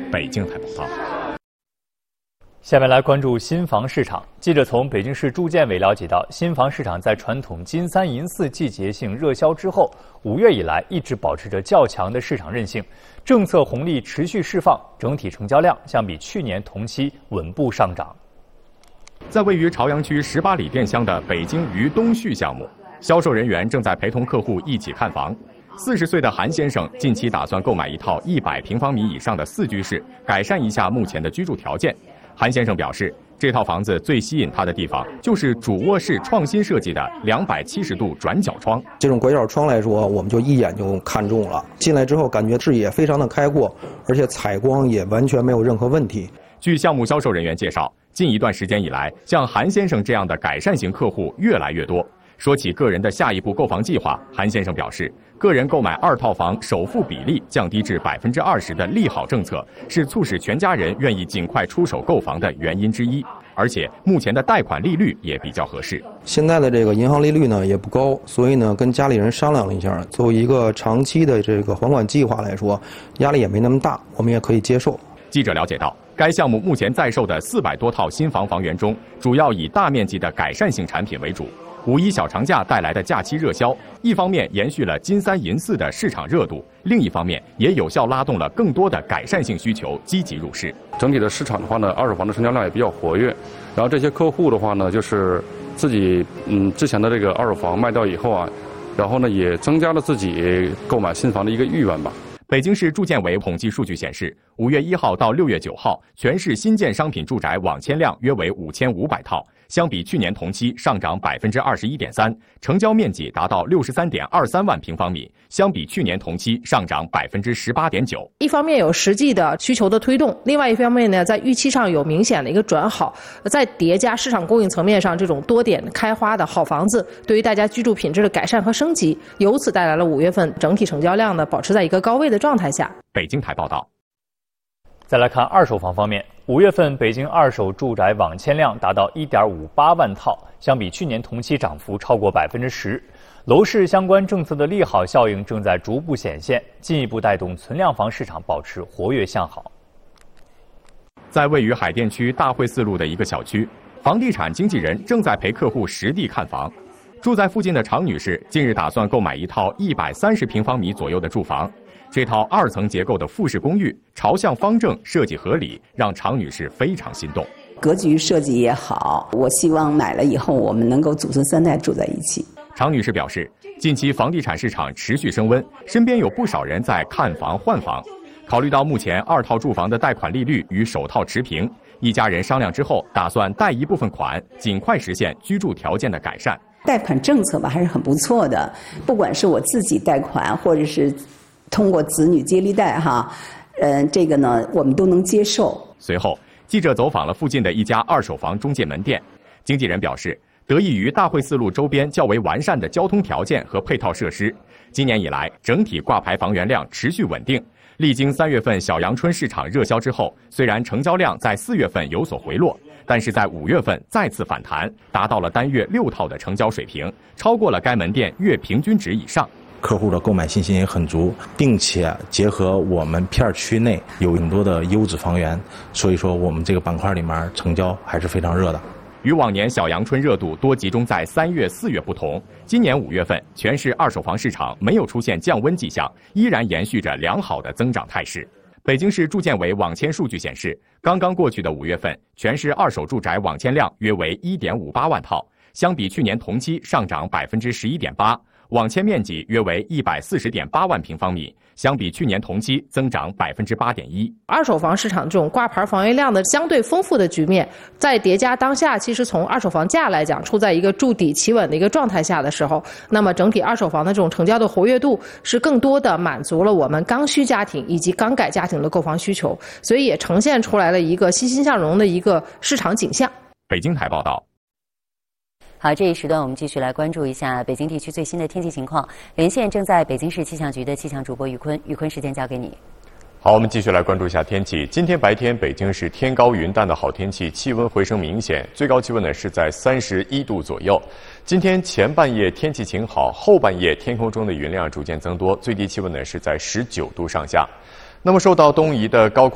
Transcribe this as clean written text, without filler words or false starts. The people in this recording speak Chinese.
北京台报道。 下面来关注新房市场。记者从北京市住建委了解到，新房市场在传统金三银四季节性热销之后，5月以来一直保持着较强的市场韧性，政策红利持续释放，整体成交量相比去年同期稳步上涨。 在位于朝阳区18里店乡的北京渝东旭项目，销售人员正在陪同客户一起看房。40岁的韩先生近期打算购买一套100平方米以上的4居室，改善一下目前的居住条件。韩先生表示，这套房子最吸引他的地方就是主卧室创新设计的270度转角窗。 这种拐角窗来说，我们就一眼就看中了。进来之后，感觉视野非常的开阔，而且采光也完全没有任何问题。 据项目销售人员介绍，近一段时间以来，像韩先生这样的改善型客户越来越多。说起个人的下一步购房计划，韩先生表示，个人购买2套房首付比例降低至20%的利好政策，是促使全家人愿意尽快出手购房的原因之一。而且目前的贷款利率也比较合适。 现在的这个银行利率呢也不高，所以呢跟家里人商量了一下，作为一个长期的这个还款计划来说，压力也没那么大，我们也可以接受。 记者了解到，该项目目前在售的400多套新房房源中，主要以大面积的改善性产品为主。5·1小长假带来的假期热销，一方面延续了金3银4的市场热度，另一方面也有效拉动了更多的改善性需求积极入市。 整体的市场的话呢，二手房的成交量也比较活跃，然后这些客户的话呢，就是自己之前的这个二手房卖掉以后啊，然后呢也增加了自己购买新房的一个意愿吧。 北京市住建委统计数据显示，5月1号到6月9号，全市新建商品住宅网签量约为5500套，相比去年同期上涨21.3%，成交面积达到63.23万平方米，相比去年同期上涨18.9%。 一方面有实际的需求的推动，另外一方面呢，在预期上有明显的一个转好，在叠加市场供应层面上这种多点开花的好房子，对于大家居住品质的改善和升级，由此带来了5月份整体成交量呢保持在一个高位的状态下。 北京台报道。 再来看二手房方面，5月份北京二手住宅网签量达到1.58万套，相比去年同期涨幅超过10%。楼市相关政策的利好效应正在逐步显现，进一步带动存量房市场保持活跃向好。 在位于海淀区大会寺路的一个小区，房地产经纪人正在陪客户实地看房。住在附近的常女士近日打算购买一套130平方米左右的住房。这套2层结构的复式公寓朝向方正，设计合理，让常女士非常心动。 格局设计也好，我希望买了以后我们能够祖孙3代住在一起。 常女士表示，近期房地产市场持续升温，身边有不少人在看房换房。考虑到目前2套住房的贷款利率与首套持平，一家人商量之后，打算贷一部分款，尽快实现居住条件的改善。 贷款政策吧还是很不错的，不管是我自己贷款，或者是通过子女接力贷哈，这个呢我们都能接受。 随后，记者走访了附近的一家二手房中介门店，经纪人表示，得益于大会寺路周边较为完善的交通条件和配套设施，今年以来整体挂牌房源量持续稳定。历经3月份小阳春市场热销之后，虽然成交量在4月份有所回落，但是在5月份再次反弹，达到了单月6套的成交水平，超过了该门店月平均值以上。 客户的购买信心也很足，并且结合我们片区内有很多的优质房源，所以说我们这个板块里面成交还是非常热的。 与往年小阳春热度多集中在3月、4月不同，今年5月份全市二手房市场没有出现降温迹象，依然延续着良好的增长态势。北京市住建委网签数据显示，刚刚过去的5月份，全市二手住宅网签量约为1.58万套，相比去年同期上涨11.8%。网签面积约为140.8万平方米，相比去年同期增长8.1%。 二手房市场这种挂牌房源量的相对丰富的局面，在叠加当下其实从二手房价来讲处在一个筑底企稳的一个状态下的时候，那么整体二手房的这种成交的活跃度是更多的满足了我们刚需家庭以及刚改家庭的购房需求，所以也呈现出来了一个欣欣向荣的一个市场景象。 北京台报道。 好，这一时段我们继续来关注一下北京地区最新的天气情况。连线正在北京市气象局的气象主播宇坤，宇坤，时间交给你。 好，我们继续来关注一下天气。今天白天北京是天高云淡的好天气，气温回升明显，最高气温呢是在31度左右。今天前半夜天气晴好，后半夜天空中的云量逐渐增多，最低气温呢是在19度上下。那么受到东移的高空